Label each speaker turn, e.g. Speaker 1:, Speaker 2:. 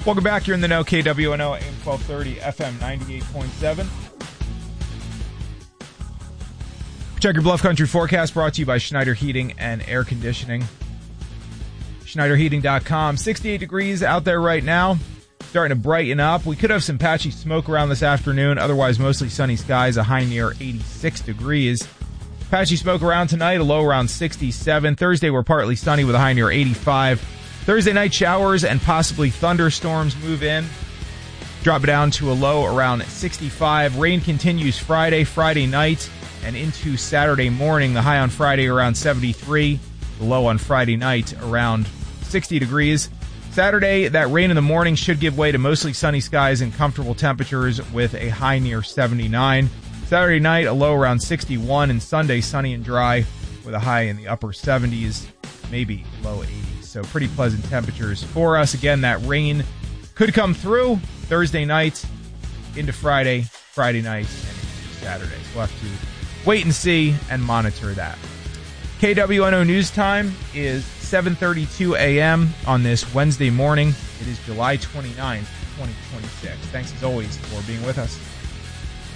Speaker 1: Welcome back. You're in the know. KWNO, AM 1230, FM 98.7. Check your Bluff Country forecast, brought to you by Schneider Heating and Air Conditioning. SchneiderHeating.com. 68 degrees out there right now. Starting to brighten up. We could have some patchy smoke around this afternoon. Otherwise, mostly sunny skies. A high near 86 degrees. Patchy smoke around tonight. A low around 67. Thursday, we're partly sunny with a high near 85. Thursday night, showers and possibly thunderstorms move in. Drop it down to a low around 65. Rain continues Friday night, and into Saturday morning. The high on Friday around 73. The low on Friday night around 60 degrees. Saturday, that rain in the morning should give way to mostly sunny skies and comfortable temperatures with a high near 79. Saturday night, a low around 61, and Sunday, sunny and dry with a high in the upper 70s, maybe low 80s. So pretty pleasant temperatures for us. Again, that rain could come through Thursday night into Friday night, and into Saturday. So we'll have to wait and see and monitor that. KWNO News Time is 7:32 a.m. on this Wednesday morning. It is July 29th, 2026. Thanks as always for being with us.